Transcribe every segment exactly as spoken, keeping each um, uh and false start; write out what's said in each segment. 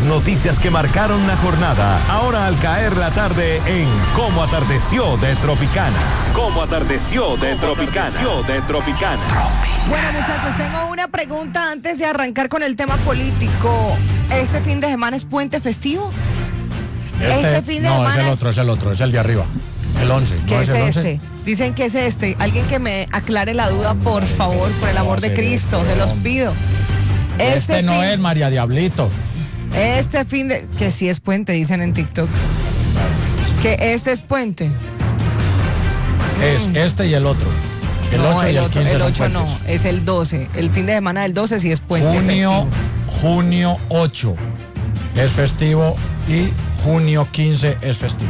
noticias que marcaron la jornada, ahora al caer la tarde en Cómo Atardeció de Tropicana. Cómo Atardeció de Tropicana. de Tropicana. Bueno, muchachos, tengo una pregunta antes de arrancar con el tema político. ¿Este fin de semana es puente festivo? Este, este fin de no, semana es el otro, es el otro, es el de arriba. El once. ¿Qué ¿no es, es el once? este? Dicen que es este. Alguien que me aclare la duda, por favor, por el amor No, de sí, Cristo, este, se los hombre. pido. Este, no fin, es María Diablito. Este fin de... Que sí es puente, dicen en TikTok. Que este es puente. Es este y el otro. El no, ocho y el, el otro, quince el son ocho no, puentes. es el doce. El fin de semana del doce sí es puente. Junio, festivo. junio ocho es festivo y junio quince es festivo.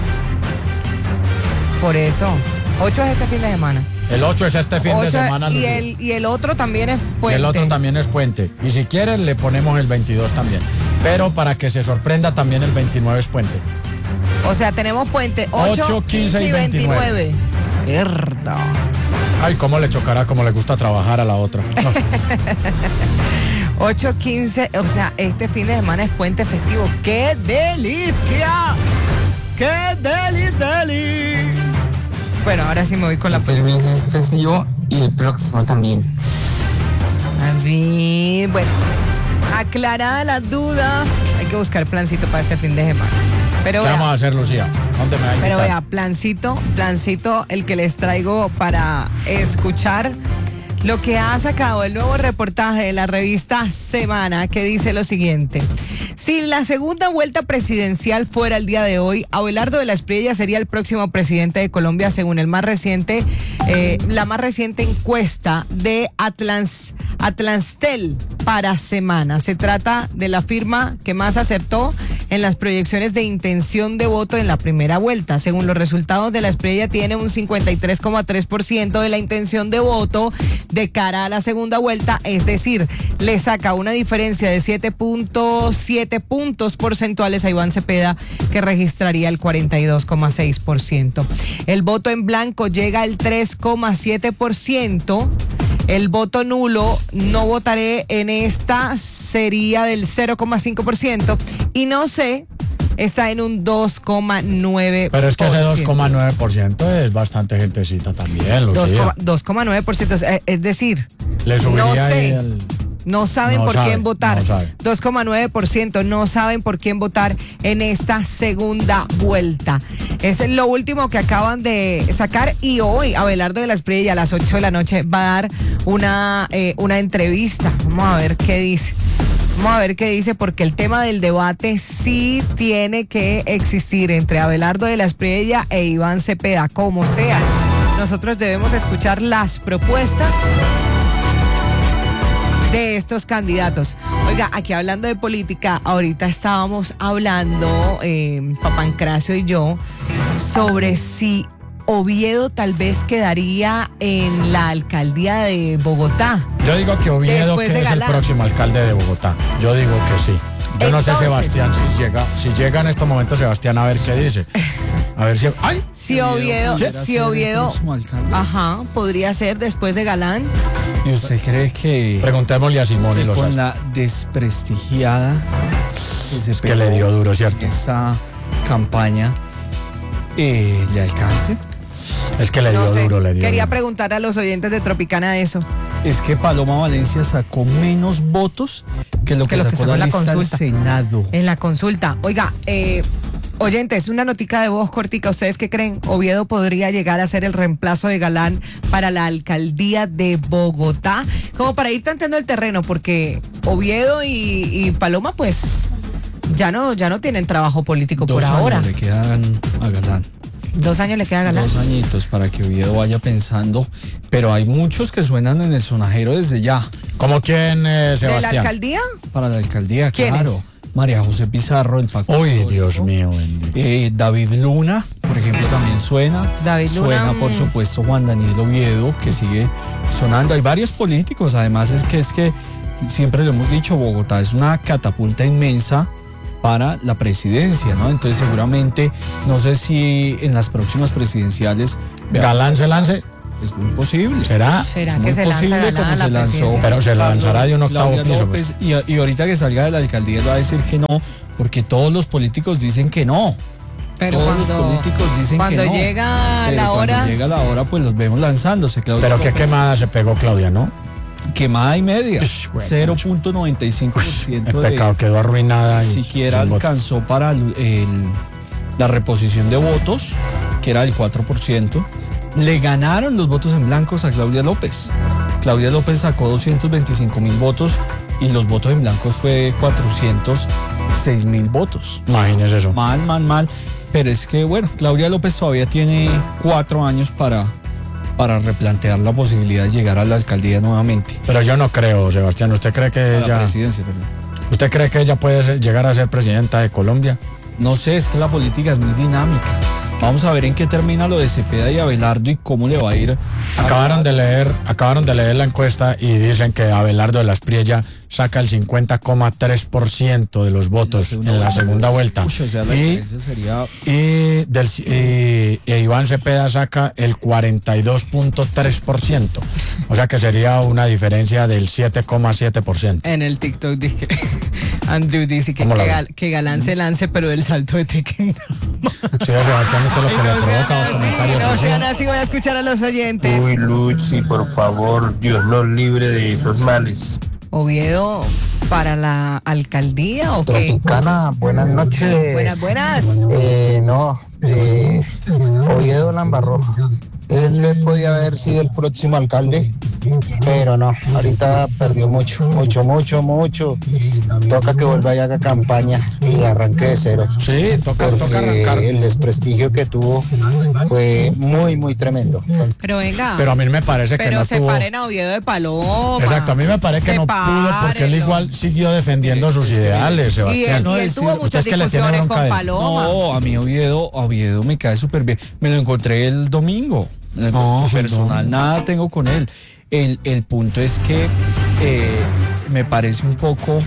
Por eso. ocho es este fin de semana. El ocho es este fin de ocho, semana. y, Lucía. el, y el otro también es Y puente. el otro también es puente. Y si quieren le ponemos el veintidós también. Pero para que se sorprenda también el veintinueve es puente. O sea, tenemos puente ocho, ocho, quince y veintinueve. Mierda. Ay, cómo le chocará, cómo le gusta trabajar a la otra. No. ocho, quince, o sea, este fin de semana es puente festivo. ¡Qué delicia! ¡Qué deli, deli! Bueno, ahora sí me voy con la Este mes es festivo y el próximo también. A ver, bueno, aclarada la duda, hay que buscar plancito para este fin de semana. Pero ¿Qué vea, vamos a hacer, Lucía? ¿Dónde me va a pero invitar? vea, plancito, plancito, el que les traigo para escuchar lo que ha sacado el nuevo reportaje de la revista Semana, que dice lo siguiente. Si la segunda vuelta presidencial fuera el día de hoy, Abelardo de la Espriella sería el próximo presidente de Colombia, según el más reciente, eh, la más reciente encuesta de Atlans, Atlanstel para Semana. Se trata de la firma que más acertó en las proyecciones de intención de voto en la primera vuelta. Según los resultados de la Espriella, tiene un cincuenta y tres coma tres por ciento de la intención de voto de cara a la segunda vuelta, es decir, le saca una diferencia de siete punto siete puntos porcentuales a Iván Cepeda, que registraría el cuarenta y dos coma seis por ciento. El voto en blanco llega al tres coma siete por ciento. El voto nulo, no votaré en esta, sería del cero coma cinco por ciento. Y no sé, está en un dos coma nueve por ciento. Pero es que ese dos coma nueve por ciento es bastante gentecita también, Lucía. dos coma nueve por ciento, es decir, Le subiría no sé. ahí el... No saben No por sabe, quién votar. no sabe. dos coma nueve por ciento no saben por quién votar en esta segunda vuelta. Es lo último que acaban de sacar, y hoy Abelardo de la Espriella a las ocho de la noche va a dar una, eh, una entrevista. Vamos a ver qué dice. Vamos a ver qué dice, porque el tema del debate sí tiene que existir entre Abelardo de la Espriella e Iván Cepeda, como sea. Nosotros debemos escuchar las propuestas de estos candidatos. Oiga, aquí hablando de política, ahorita estábamos hablando, eh, Papancracio y yo, sobre si Oviedo tal vez quedaría en la alcaldía de Bogotá. Yo digo que Oviedo, Después que de es el Galán. próximo alcalde de Bogotá. Yo digo que sí. Yo no sé, Entonces, Sebastián, si llega, si llega en estos momentos, Sebastián, a ver qué dice. A ver si... ¡Ay! Si Oviedo, pudiera si ser el Oviedo, próximo alcalde. ajá, podría ser después de Galán. ¿Y usted cree que, Preguntémosle a Simón y que los con la desprestigiada que se que le dio duro, ¿cierto? esa campaña eh, le alcance? Es que le dio No sé, duro, le dio quería duro. preguntar a los oyentes de Tropicana eso. Es que Paloma Valencia sacó menos votos que lo que, Que lo que sacó sacó la en la lista del consulta. Senado. En la consulta. Oiga, eh, oyentes, una notica de voz cortica. ¿Ustedes qué creen? Oviedo podría llegar a ser el reemplazo de Galán para la alcaldía de Bogotá. Como para ir tanteando el terreno, porque Oviedo y, y Paloma, pues, ya no, ya no tienen trabajo político Dos por años ahora. le quedan a Galán. Dos años le queda a Galán. Dos añitos para que Oviedo vaya pensando. Pero hay muchos que suenan en el sonajero desde ya. ¿Cómo quién, eh, ¿De la Sebastián? alcaldía? Para la alcaldía, ¿Quiénes? claro. María José Pizarro, el Paco. Uy, Histórico. Dios mío, bendito. Eh, David Luna, por ejemplo, también suena. David Luna, Suena, por mm. supuesto, Juan Daniel Oviedo, que sigue sonando. Hay varios políticos, además es que es que siempre lo hemos dicho, Bogotá es una catapulta inmensa para la presidencia, ¿no? Entonces seguramente, no sé si en las próximas presidenciales... Galán se lance. Es muy posible. ¿Será? ¿Será Es que muy se lanza posible ganada como la se lanzó. presidencia? Pero se lanzará de un octavo Claudia piso, López, y, y ahorita que salga de la alcaldía él va a decir que no, porque todos los políticos dicen que no. Pero todos cuando, los políticos dicen cuando que no. llega Pero la hora, Cuando llega la hora, pues los vemos lanzándose. Claudia Pero qué López. quemada se pegó Claudia, ¿no? Quemada y media. Ush, bueno, cero punto noventa y cinco por El ciento de, pecado quedó arruinada. ni y siquiera sin voto. alcanzó para el- el- la reposición de votos, que era del cuatro por ciento. Le ganaron los votos en blancos a Claudia López. Claudia López sacó doscientos veinticinco mil votos y los votos en blancos fue cuatrocientos seis mil votos. Imagínese eso. Mal, mal, mal. Pero es que, bueno, Claudia López todavía tiene cuatro años para, para replantear la posibilidad de llegar a la alcaldía nuevamente. Pero yo no creo, Sebastián. ¿Usted cree que A la ella, presidencia, perdón. usted cree que ella puede ser- llegar a ser presidenta de Colombia? No sé, es que la política es muy dinámica. Vamos a ver en qué termina lo de Cepeda y Abelardo y cómo le va a ir. Acabaron de leer, acabaron de leer la encuesta y dicen que Abelardo de las Priella saca el cincuenta coma tres por ciento de los votos en la segunda vuelta. Uy, o sea, la y, diferencia sería... y, del, y, y Iván Cepeda saca el cuarenta y dos punto tres por ciento. O sea que sería una diferencia del siete coma siete por ciento. en el TikTok dice que Andrew dice que, ¿Cómo la que, ve? gal- que Galán se lance, pero el salto de Tekken. Sí, Sebastián, esto es lo que le provoca los comentarios. no así. sean así, voy a escuchar a los oyentes. Uy, Luchi, por favor, Dios nos libre de esos males. Oviedo, ¿para la alcaldía o qué? Tropicana, buenas noches. Buenas, buenas. Eh, no, eh, Oviedo Lambarroja. Él le podía haber sido el próximo alcalde, pero no, ahorita perdió mucho, mucho, mucho, mucho. Toca que vuelva y haga campaña y arranque de cero. Sí, toca, toca Porque arrancar. el desprestigio que tuvo fue muy, muy tremendo. Entonces, Pero venga, Pero a mí me parece que pero no tuvo... separen a Oviedo de Paloma. Exacto, a mí me parece que no pudo porque él Sepárenlo. igual siguió defendiendo sus ideales, Y Sebastián. él, no y él decir, tuvo usted muchas es que le tiene discusiones bronca a con él. Paloma. No, a mí Oviedo, a Oviedo me cae súper bien. Me lo encontré el domingo. En No, el personal, no. nada tengo con él. El, el punto es que eh, me parece un poco,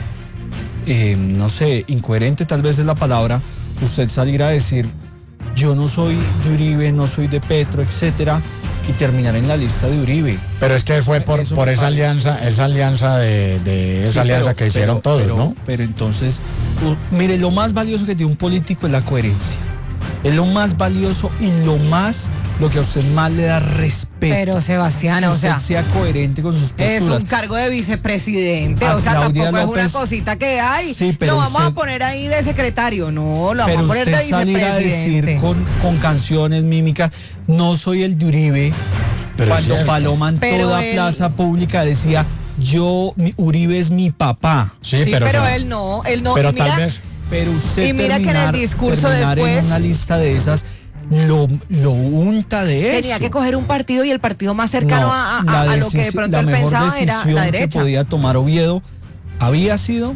eh, no sé, incoherente tal vez es la palabra, usted salir a decir, yo no soy de Uribe, no soy de Petro, etcétera, y terminar en la lista de Uribe. Pero es que fue por, Eso por me esa parece. alianza, esa alianza de, de esa Sí, alianza pero- que hicieron pero- todos, pero- ¿no? Pero entonces, u- mire, lo más valioso que tiene un político es la coherencia. Es lo más valioso y lo más, lo que a usted más le da respeto. Pero Sebastián, que o usted sea, sea coherente con sus es posturas. un cargo de vicepresidente, A o sea, Claudia tampoco López- es una cosita que hay. Sí, pero lo vamos a usted- poner ahí de secretario, no, lo vamos Pero a poner de usted salir a vicepresidente. decir con, con canciones, mímicas, no soy el de Uribe, Pero es cuando cierto. Paloma en Pero toda él- plaza pública decía, yo, mi- Uribe es mi papá. Sí, Sí, pero, pero, o sea, él no, él no. pero y mira, tal vez, Pero usted Y mira que en el terminar- discurso terminar después- en una lista de esas lo, lo unta de eso. tenía que coger un partido y el partido más cercano No, a, a- la a lo que de decisi- pronto la él mejor pensaba era decisión la que derecha. podía tomar Oviedo había sido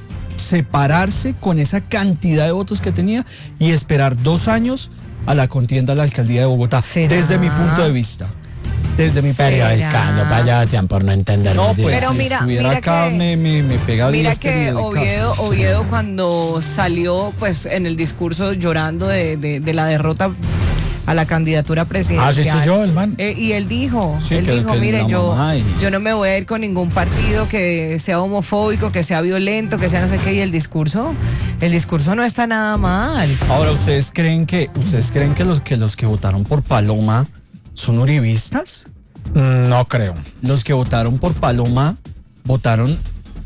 separarse con esa cantidad de votos que tenía y esperar dos años a la contienda a la alcaldía de Bogotá. ¿Será? Desde mi punto de vista. Desde mi punto de ¿Será? vista. periodistas, vaya por no entender. No, sí. pues Pero si mira, estuviera mira acá que- me, me, me pega Mira diez que periodicazos. Oviedo, Oviedo cuando salió pues en el discurso llorando de, de- de la derrota a la candidatura presidencial. Ah, sí, sí, yo, el man. Eh, y él dijo, Sí, él que- dijo, que mire, la yo, mamá y- yo no me voy a ir con ningún partido que sea homofóbico, que sea violento, que sea no sé qué, y el discurso, el discurso no está nada mal. Ahora, ¿ustedes creen que ustedes creen que los que los que votaron por Paloma son uribistas? No creo. Los que votaron por Paloma votaron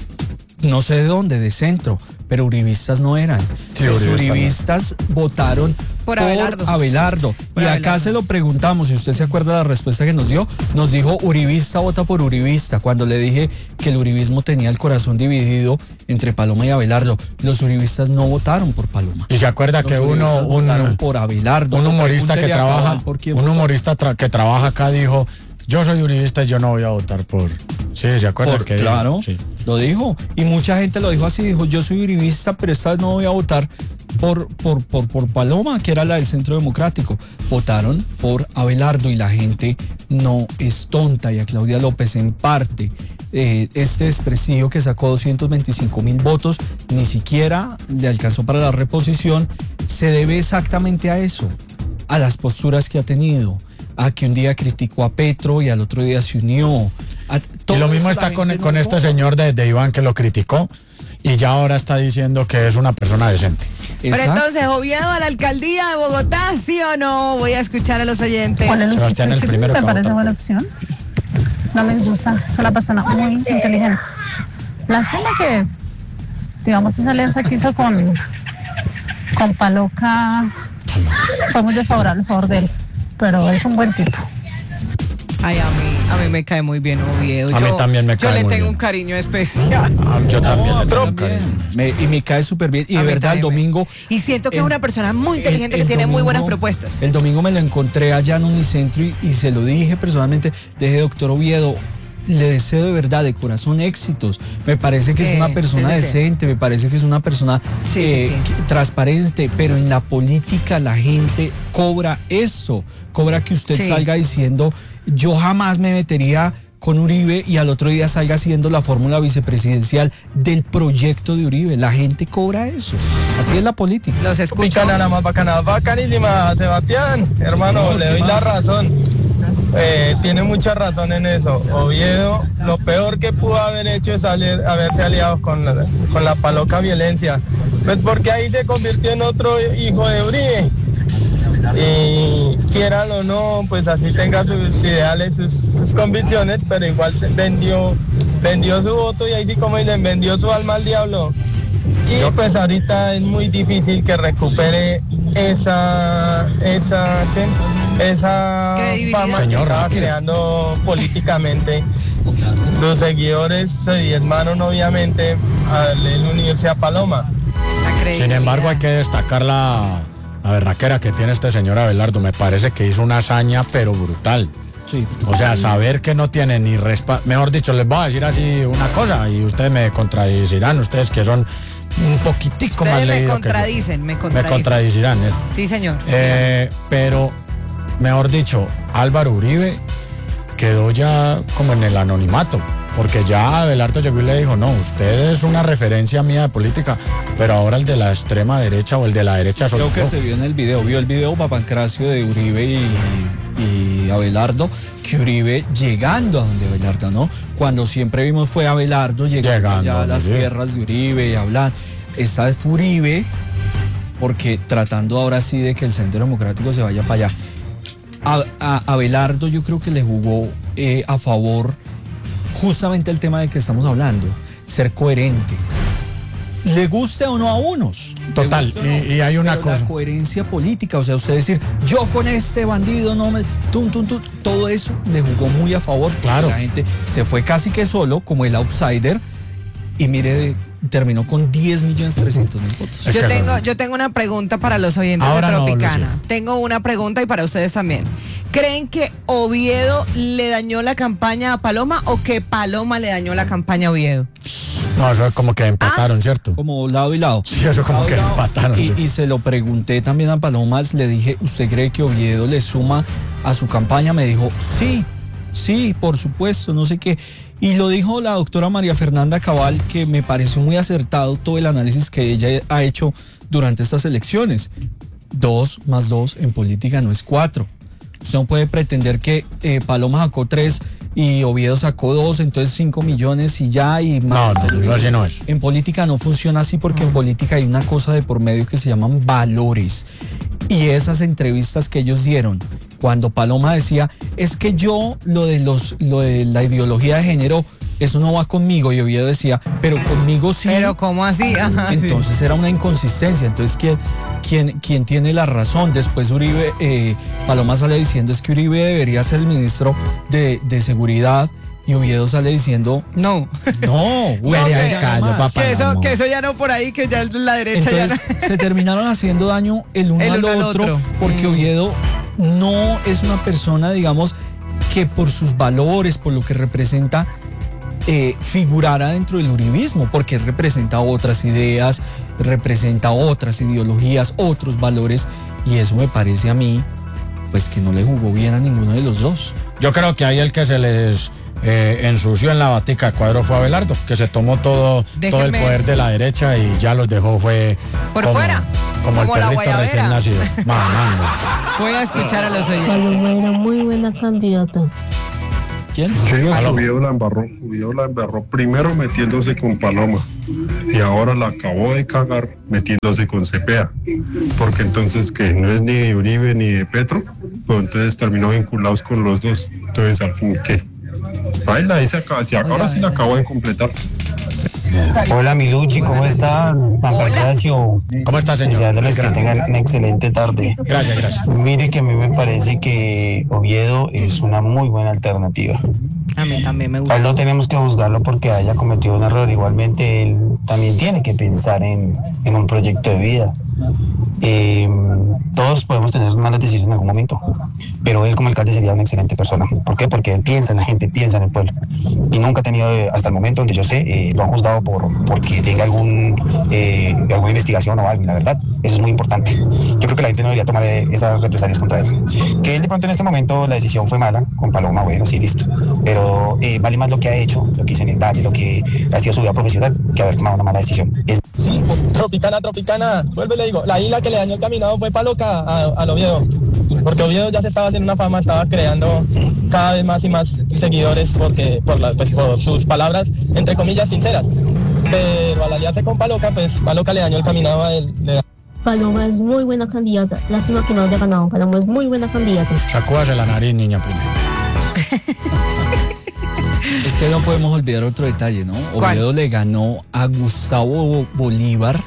no sé de dónde, de centro, pero uribistas no eran. Sí, Los uribistas no. uribistas votaron Por Abelardo. Abelardo. Por y acá Abelardo. se lo preguntamos, si usted se acuerda de la respuesta que nos dio, nos dijo uribista vota por uribista, cuando le dije que el uribismo tenía el corazón dividido entre Paloma y Abelardo. Los uribistas no votaron por Paloma. Y se acuerda Los que uno, uribistas un, votaron por Abelardo. un No, humorista que pregúntele a trabaja, Cabal por quién un votó. humorista tra- que trabaja acá dijo, yo soy uribista y yo no voy a votar por. Sí, se acuerda Por- que claro, sí. lo dijo. Y mucha gente lo dijo así, dijo, yo soy uribista, pero esta vez no voy a votar por, por, por, por Paloma, que era la del Centro Democrático. Votaron por Abelardo y la gente no es tonta. Y a Claudia López, en parte, eh, este desprestigio que sacó doscientos veinticinco mil votos, ni siquiera le alcanzó para la reposición, se debe exactamente a eso, a las posturas que ha tenido, a que un día criticó a Petro y al otro día se unió. A, y lo mismo está con, con este no señor de, de Iván que lo criticó y ya ahora está diciendo que es una persona decente. Pero entonces, Oviedo a la alcaldía de Bogotá, ¿sí o no? Voy a escuchar a los oyentes. Sebastián, el primero me que parece vota. buena opción. No me gusta, es una persona muy inteligente. Lástima que, digamos, esa alianza que hizo con, con Paloca fue muy desfavorable a favor de él, pero es un buen tipo. Ay, a mí, a mí me cae muy bien Oviedo. A yo, mí también me Yo cae le muy tengo bien. un cariño especial. Ah, yo también No, le tengo también. cariño. Me- y me cae súper bien. Y A de mí verdad, el también me- domingo. Y siento que el- es una persona muy inteligente el- que el tiene muy domingo- buenas propuestas. El domingo me lo encontré allá en Unicentro y, y se lo dije personalmente. Le dije, doctor Oviedo, le deseo de verdad, de corazón, éxitos. Me parece que Sí, es una persona sí, sí, sí. decente, me parece que es una persona Sí, eh, sí, sí. que- transparente, pero en la política la gente cobra esto. Cobra que usted Sí. salga diciendo, yo jamás me metería con Uribe y al otro día salga haciendo la fórmula vicepresidencial del proyecto de Uribe. La gente cobra eso. Así es la política. Los escucho. Picana, la más bacana, bacanísima, Sebastián, hermano, le doy la razón. Eh, tiene mucha razón en eso. Oviedo, lo peor que pudo haber hecho es salir- haberse aliado con la, con la Paloca violencia. Pues porque ahí se convirtió en otro hijo de Uribe. Y quieran o no, pues así tenga sus ideales, sus, sus convicciones, pero igual se vendió, vendió su voto y ahí sí, como dicen, vendió su alma al diablo. Y pues ahorita es muy difícil que recupere esa, esa, ¿qué? esa Credibilidad. fama que Señor, estaba rápido. creando políticamente. Los seguidores se diezmaron obviamente al él unirse a Paloma. La Sin credibilidad. embargo, hay que destacar la, la berraquera que tiene este señor Abelardo. Me parece que hizo una hazaña, pero brutal. Sí. O sea, saber que no tiene ni respaldo. Mejor dicho, les voy a decir así una cosa y ustedes me contradicirán, ustedes que son un poquitico más Ustedes me leídos que yo. contradicen, me Me contradicen. contradicirán, eso. Sí, señor. Eh, pero, mejor dicho, Álvaro Uribe quedó ya como en el anonimato, porque ya Abelardo llegó y le dijo, no, usted es una referencia mía de política, pero ahora el de la extrema derecha o el de la derecha soy Creo que yo. se vio en el video, vio el video Papancracio de Uribe y, y Abelardo, que Uribe llegando a donde Abelardo, ¿no? Cuando siempre vimos fue Abelardo llegando, Llegando allá a las Uribe. tierras de Uribe y hablando. Esta vez fue Uribe, porque tratando ahora sí de que el Centro Democrático se vaya para allá. A, a Abelardo yo creo que le jugó eh, a favor justamente el tema del que estamos hablando, ser coherente. Le guste o no a unos. le Total, guste o y- y hay una pero cosa. La coherencia política, o sea, usted decir, yo con este bandido no me. Tum, tum, tum, todo eso le jugó muy a favor. porque Claro. La gente se fue casi que solo, como el outsider, y mire, terminó con diez millones trescientos mil votos. Es Yo que tengo, no. yo tengo una pregunta para los oyentes Ahora de no, Tropicana. Lucía. Tengo una pregunta y para ustedes también. ¿Creen que Oviedo le dañó la campaña a Paloma o que Paloma le dañó la campaña a Oviedo? No, eso es como que empataron, ¿cierto? Como lado y lado. Sí, eso como Lado y que lado. empataron, Y, sí. y se lo pregunté también a Palomas, le dije, ¿usted cree que Oviedo le suma a su campaña? Me dijo, sí, sí, por supuesto, no sé qué. Y lo dijo la doctora María Fernanda Cabal, que me pareció muy acertado todo el análisis que ella ha hecho durante estas elecciones. Dos más dos en política no es cuatro. Usted no puede pretender que eh, Paloma sacó tres y Oviedo sacó dos, entonces cinco millones y ya y No, más. no, así no es. En política no funciona así porque en política hay una cosa de por medio que se llaman valores. Y esas entrevistas que ellos dieron, cuando Paloma decía, es que yo lo de los lo de la ideología de género, eso no va conmigo, y Oviedo decía, pero conmigo sí. Pero ¿cómo así? Ajá, sí. Entonces era una inconsistencia. Entonces, ¿quién, quién, quién tiene la razón? Después Uribe, eh, Paloma sale diciendo es que Uribe debería ser el ministro de, de Seguridad, y Oviedo sale diciendo, No. no, güey, No, ya que- no callo, más". papá. Que eso, no. que eso ya no por ahí, que ya la derecha ya Entonces no. se terminaron haciendo daño el uno, El al, uno al otro, otro. porque Mm. Oviedo no es una persona, digamos, que por sus valores, por lo que representa, eh, figurara dentro del uribismo, porque él representa otras ideas, representa otras ideologías, otros valores, y eso me parece a mí, pues que no le jugó bien a ninguno de los dos. Yo creo que ahí el que se les eh, ensució en la batica de cuadro fue Abelardo, que se tomó todo, todo el Déjenme- poder de la derecha y ya los dejó fue Por como, fuera, como, como el la perrito guayabera. recién nacido, mamando. Voy a escuchar a los oyentes. Paloma era muy buena candidata. ¿Quién? Sí, Uviedo la embarró, Uviedo la embarró primero metiéndose con Paloma y ahora la acabó de cagar metiéndose con Cepeda, porque entonces que no es ni de Uribe ni de Petro, pues entonces terminó vinculados con los dos, entonces al fin ¿qué? Baila, ahí se acaba, si ahora sí la acabó de completar. Hola, mi Luchi, ¿cómo está? Pancracio. ¿Cómo está, señor? Deseándoles que Grande. tengan una excelente tarde. Gracias, gracias. Mire que a mí me parece que Oviedo es una muy buena alternativa. A mí también me A gusta. él no tenemos que juzgarlo porque haya cometido un error. Igualmente, él también tiene que pensar en, en un proyecto de vida. Eh, todos podemos tener malas decisiones en algún momento, pero él como alcalde sería una excelente persona. ¿Por qué? Porque él piensa en la gente, piensa en el pueblo. Y nunca ha tenido, eh, hasta el momento donde yo sé, eh, lo han juzgado por porque tenga algún eh, alguna investigación o algo. Y la verdad, eso es muy importante. Yo creo que la gente no debería tomar eh, esas represalias contra él. Que él de pronto en este momento la decisión fue mala con Paloma, bueno, sí, listo. Pero eh, vale más lo que ha hecho, lo que hizo en el Dale, lo que ha sido su vida profesional, que haber tomado una mala decisión. Es Tropicana, Tropicana, vuelve le digo, la isla que le dañó el caminado fue Paloca a, al Oviedo, porque Oviedo ya se estaba haciendo una fama, estaba creando cada vez más y más seguidores porque por, la, pues, por sus palabras, entre comillas, sinceras, pero al aliarse con Paloca, pues Paloca le dañó el caminado a él. Le... Paloma es muy buena candidata. Lástima que no haya ganado. Paloma es muy buena candidata. Sacúdase la nariz, niña, primero. Es que no podemos olvidar otro detalle, ¿no? ¿Cuál? Oviedo le ganó a Gustavo Bolívar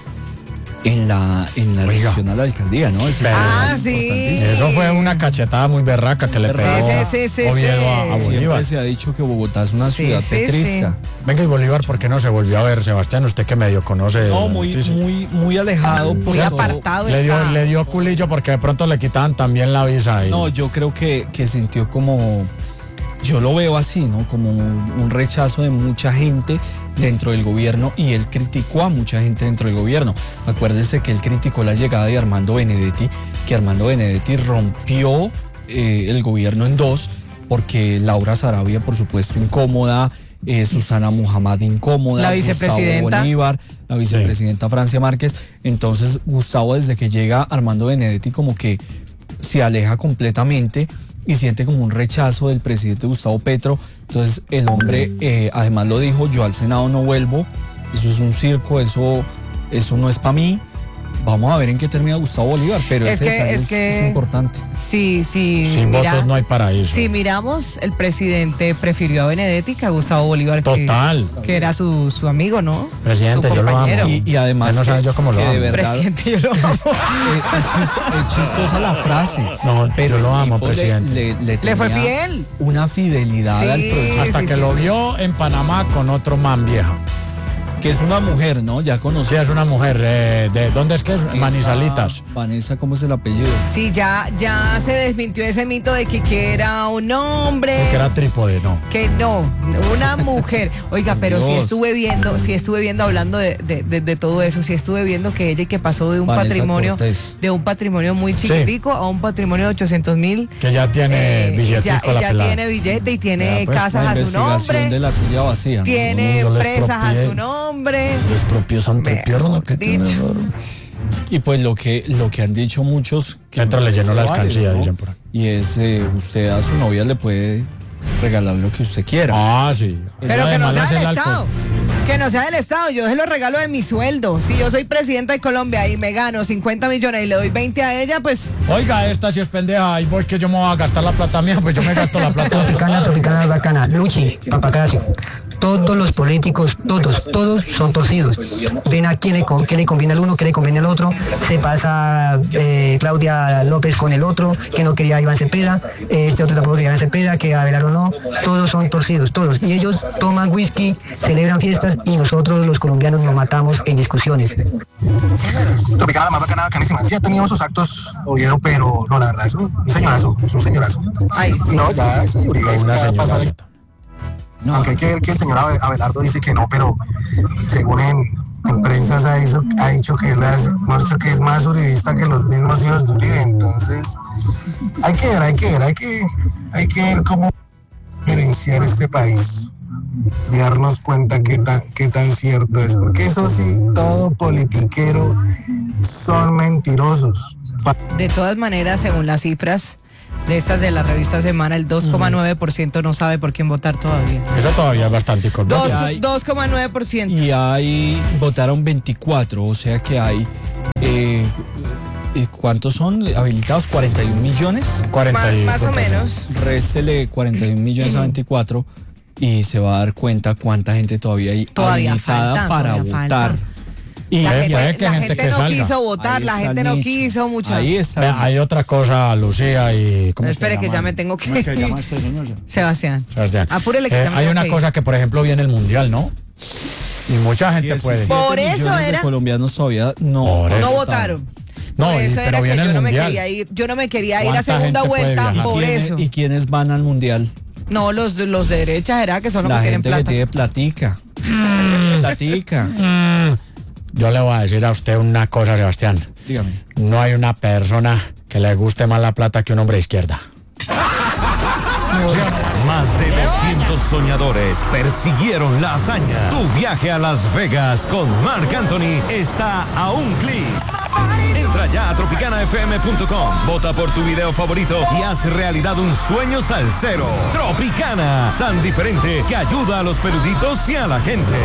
en la, en la Oiga. elección a la alcaldía, ¿no? Ese Pero- fue Ah, sí. importantísimo. Eso fue una cachetada muy berraca que le Sí, pegó sí, sí, sí, Oviedo sí. a, a Siempre Bolívar. se ha dicho que Bogotá es una Sí, ciudad sí, petrista. Venga, y Bolívar, ¿por qué no se volvió a ver, Sebastián? Usted que medio conoce. No, la muy, noticia. muy, muy alejado. Muy pero- apartado Le dio, está. le dio culillo porque de pronto le quitaban también la visa. Y... No, yo creo que, que sintió como, yo lo veo así, ¿no? Como un, un rechazo de mucha gente dentro del gobierno y él criticó a mucha gente dentro del gobierno. Acuérdese que él criticó la llegada de Armando Benedetti, que Armando Benedetti rompió eh, el gobierno en dos porque Laura Sarabia, por supuesto, incómoda, eh, Susana Muhammad incómoda, La Gustavo vicepresidenta. Bolívar, la vicepresidenta Francia Márquez. Entonces, Gustavo, desde que llega Armando Benedetti, como que se aleja completamente y siente como un rechazo del presidente Gustavo Petro. Entonces el hombre eh, además lo dijo, yo al Senado no vuelvo, eso es un circo, eso, eso no es para mí. Vamos a ver en qué termina Gustavo Bolívar, pero Es ese que- detalle es es, que- es importante. Sí, sí. Sin mira, votos no hay paraíso. Si miramos, el presidente prefirió a Benedetti que a Gustavo Bolívar. que- Total. Que, era su, su amigo, ¿no? Presidente, Su yo lo amo. compañero. Y, y además Ya no que, sabe yo cómo lo que de amo. verdad Presidente, yo lo amo. eh, es chis- es chistosa la frase, No, pero yo lo el amo, tipo le- presidente. Le, le Le fue tenía fiel. una fidelidad Sí. al proyecto, Hasta sí, que sí. lo vio en Panamá con otro man vieja. que es una mujer, ¿no? Ya Sí, conocí. es una mujer. eh, ¿De dónde es que es? Manizalitas. Vanessa, ¿cómo es el apellido? Sí, ya, ya se desmintió ese mito de que, que era un hombre. Porque era trípode, no. Que no, una mujer. Oiga, pero sí Dios. estuve viendo, sí estuve viendo hablando de, de, de- de todo eso, sí estuve viendo que ella que pasó de un Vanessa patrimonio, Cortés. de un patrimonio muy chiquitico a un patrimonio de ochocientos mil. Que ya tiene Eh, billetico ya, la ella pelada. tiene billete y tiene Ya, pues, casas La a su investigación nombre, de la silla vacía, ¿no? tiene Yo les empresas a expropié. su nombre. Les propios antepierno que tiene. dicho. Y pues lo que, lo que han dicho muchos... que Entra, me le llenó parece la alcancía, válido, ¿no? dicen por ahí. Y es, eh, usted a su novia le puede regalar lo que usted quiera. Ah, sí. Pero que no Además, sea hace del el Estado. alcohol. Que no sea del Estado. Yo se lo regalo de mi sueldo. Si yo soy presidenta de Colombia y me gano cincuenta millones y le doy veinte a ella, pues Oiga, esta si es pendeja, ahí voy que yo me voy a gastar la plata mía, pues yo me gasto la plata de Tropicana, tropicana, bacana. Luchi, Papacracio. Todos los políticos, todos, todos son torcidos. Ven a quién le, con- qué le conviene al uno, qué le conviene al otro. Se pasa eh, Claudia López con el otro, que no quería a Iván Cepeda. eh, Este otro tampoco quería a Iván Cepeda, que Abelardo no. Todos son torcidos, todos. Y ellos toman whisky, celebran fiestas y nosotros los colombianos nos matamos en discusiones. Tropicana, la más bacana, bacanísima. Sí ha tenido sus actos, Oviedo, pero no, la verdad, es un señorazo, es un señorazo. ay, sí. No, ya es Uribe. Una ya señora. pasó el- No, Aunque hay que ver que el señor Abe- Abelardo dice que no, pero según en, en prensa se ha, dicho, ha dicho que, él es, ha dicho que es más uribista que los mismos hijos de Uribe. Entonces, hay que ver, hay que ver, hay que, hay que ver cómo... Miren, gerenciar este país y darnos cuenta qué tan, qué tan cierto es, porque eso sí, todo politiquero son mentirosos. De todas maneras, según las cifras de estas de la revista Semana, el dos coma nueve por ciento no sabe por quién votar todavía. Eso todavía es bastante corto. dos coma nueve por ciento. Y hay, votaron veinticuatro, o sea que hay, eh, ¿cuántos son habilitados? ¿cuarenta y un millones? cuarenta y, más, más o menos. Réstele cuarenta y un millones a veinticuatro y se va a dar cuenta cuánta gente todavía hay todavía habilitada falta, para todavía votar. Falta. Y la hay, gente, hay que la gente, gente que no salga. quiso votar, Ahí la está gente no Nicho. quiso mucho. Ahí está. Vea, hay otra cosa, Lucía, y... ¿cómo No, es que espere que llama? ya me tengo que ¿Cómo es que ir. llama este señor? Sebastián. Sebastián. Apúrele que Eh, ya me hay tengo una que ir. cosa que, por ejemplo, viene el Mundial, ¿no? Y mucha gente puede. diecisiete Por eso millones era- de colombianos todavía no, Por No eso. votaron. No, Por y- eso pero era que viene yo el no me Mundial. quería ir, yo no me quería ir a ¿Cuánta segunda gente puede vuelta viajar? por ¿Quiénes- eso. ¿Y quiénes van al mundial? No, los, los de derecha era que son los La que tienen gente que plata. tiene platica. platica. Mm, yo le voy a decir a usted una cosa, Sebastián. Dígame. No hay una persona que le guste más la plata que un hombre de izquierda. Más de doscientos soñadores persiguieron la hazaña. Tu viaje a Las Vegas con Marc Anthony está a un clic. Entra ya a tropicana f m punto com, vota por tu video favorito y haz realidad un sueño salsero. Tropicana, tan diferente que ayuda a los peluditos y a la gente.